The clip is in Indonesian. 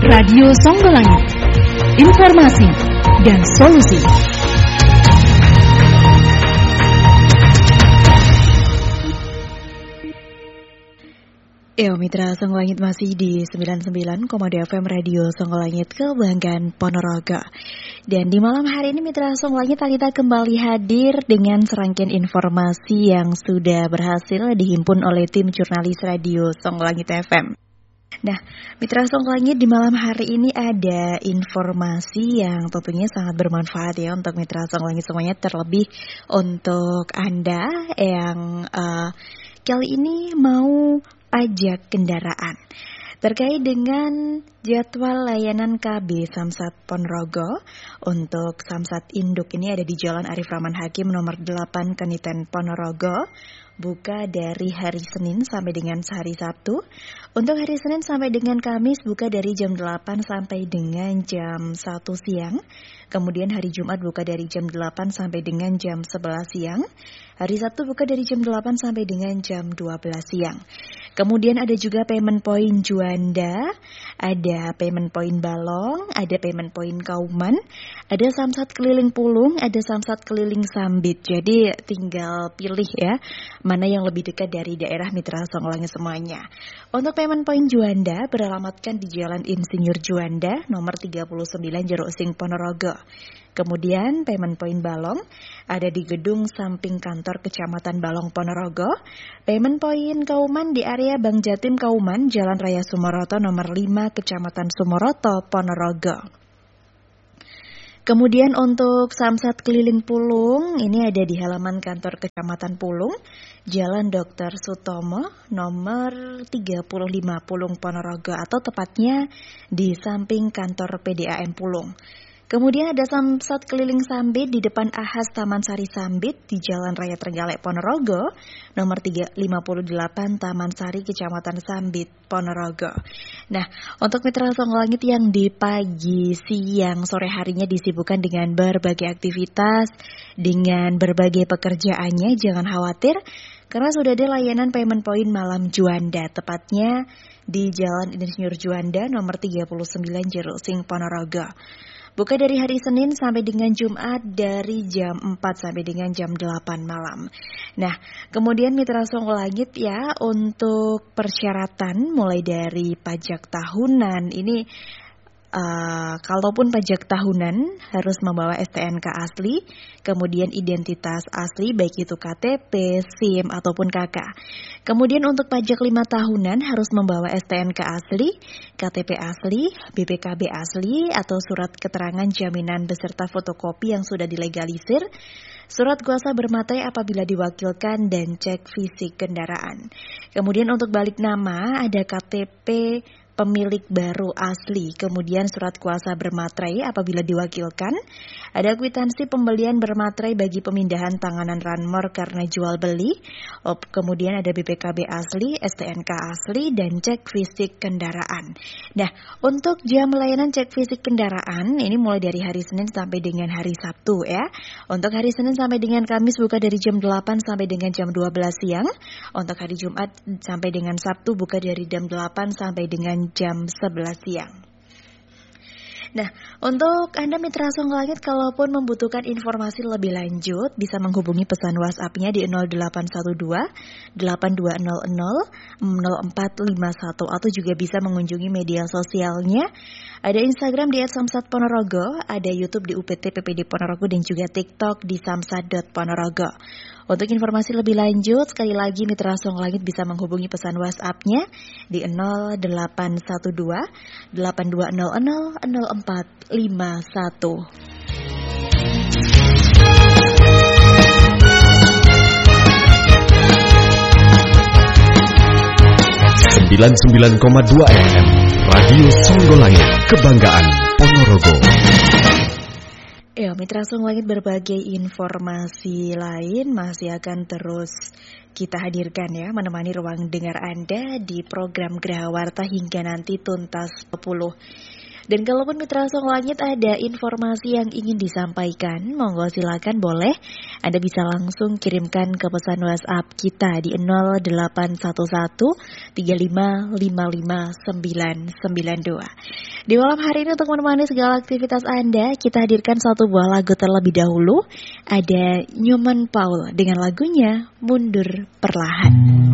Radio Songgolangit, informasi dan solusi. Mitra Songgolangit masih di 99,2 FM Radio Songgolangit kebanggaan Ponorogo. Dan di malam hari ini Mitra Songgolangit kita kembali hadir dengan serangkaian informasi yang sudah berhasil dihimpun oleh tim jurnalis Radio Songgolangit FM. Nah, Mitra Songgolangit di malam hari ini ada informasi yang tentunya sangat bermanfaat ya untuk Mitra Songgolangit semuanya, terlebih untuk Anda yang kali ini mau pajak kendaraan. Terkait dengan jadwal layanan KB Samsat Ponorogo untuk Samsat Induk ini ada di Jalan Arif Rahman Hakim nomor 8 Keniten Ponorogo, buka dari hari Senin sampai dengan hari Sabtu. Untuk hari Senin sampai dengan Kamis buka dari jam 8 sampai dengan jam 1 siang. Kemudian hari Jumat buka dari jam 8 sampai dengan jam 11 siang. Hari Sabtu buka dari jam 8 sampai dengan jam 12 siang. Kemudian ada juga payment point Juanda, ada payment point Balong, ada payment point Kauman, ada Samsat keliling Pulung, ada Samsat keliling Sambit. Jadi tinggal pilih ya, mana yang lebih dekat dari daerah Mitra Songgolangit semuanya. Untuk payment point Juanda beralamatkan di Jalan Insinyur Juanda nomor 39 Jeruk Sing Ponorogo. Kemudian payment point Balong ada di gedung samping kantor Kecamatan Balong Ponorogo. Payment point Kauman di area Bang Jatim Kauman, Jalan Raya Sumoroto nomor 5 Kecamatan Sumoroto Ponorogo. Kemudian untuk Samsat keliling Pulung ini ada di halaman kantor Kecamatan Pulung, Jalan Dr. Sutomo nomor 35 Pulung Ponorogo, atau tepatnya di samping kantor PDAM Pulung. Kemudian ada Samsat keliling Sambit di depan Ahas Taman Sari Sambit di Jalan Raya Trenggalek Ponorogo nomor 358 Taman Sari Kecamatan Sambit Ponorogo. Nah, untuk Mitra Songgolangit yang di pagi, siang, sore harinya disibukkan dengan berbagai aktivitas, dengan berbagai pekerjaannya, jangan khawatir karena sudah ada layanan payment point malam Juanda, tepatnya di Jalan Insinyur Juanda nomor 39 Jeruk Sing Ponorogo. Buka dari hari Senin sampai dengan Jumat dari jam 4 sampai dengan jam 8 malam. Nah, kemudian Mitra Songgolangit ya, untuk persyaratan mulai dari pajak tahunan ini, kalaupun pajak tahunan harus membawa STNK asli, kemudian identitas asli baik itu KTP, SIM ataupun KK. Kemudian untuk pajak 5 tahunan harus membawa STNK asli, KTP asli, BPKB asli atau surat keterangan jaminan beserta fotokopi yang sudah dilegalisir, surat kuasa bermaterai apabila diwakilkan dan cek fisik kendaraan. Kemudian untuk balik nama ada KTP pemilik baru asli, kemudian surat kuasa bermaterai apabila diwakilkan, ada kwitansi pembelian bermaterai bagi pemindahan tanganan ranmor karena jual beli, kemudian ada BPKB asli, STNK asli, dan cek fisik kendaraan. Nah, untuk jam layanan cek fisik kendaraan ini mulai dari hari Senin sampai dengan hari Sabtu ya. Untuk hari Senin sampai dengan Kamis buka dari jam 8 sampai dengan jam 12 siang. Untuk hari Jumat sampai dengan Sabtu buka dari jam 8 sampai dengan jam 11 siang. Nah, untuk Anda Mitra Songgolangit kalaupun membutuhkan informasi lebih lanjut bisa menghubungi pesan WhatsApp-nya di 0812 8200 0451 atau juga bisa mengunjungi media sosialnya. Ada Instagram di @samsat_ponorogo, ada YouTube di UPT PPD Ponorogo dan juga TikTok di samsat.ponorogo. Untuk informasi lebih lanjut, sekali lagi Mitra Songgolangit bisa menghubungi pesan WhatsApp-nya di 0812 8200 0451. ...99,2 FM Radio Songgolangit, kebanggaan Ponorogo. Ya, Mitra Songgolangit, berbagai informasi lain masih akan terus kita hadirkan ya, menemani ruang dengar Anda di program Geraha Warta hingga nanti tuntas 10. Dan kalaupun Mitra Song Langit ada informasi yang ingin disampaikan, monggo silakan boleh. Anda bisa langsung kirimkan ke pesan WhatsApp kita di 0811 3555 992. Di malam hari ini untuk menemani segala aktivitas Anda, kita hadirkan satu buah lagu terlebih dahulu. Ada Newman Paul dengan lagunya Mundur Perlahan.